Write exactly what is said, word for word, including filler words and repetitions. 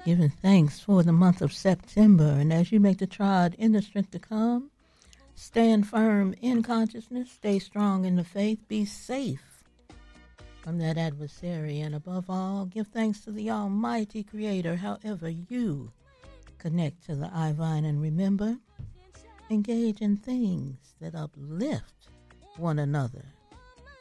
Giving thanks for the month of September, and as you make the trod in the strength to come, stand firm in consciousness, stay strong in the faith, be safe from that adversary, and above all, give thanks to the Almighty Creator, however you connect to the Ivine, and remember, engage in things that uplift one another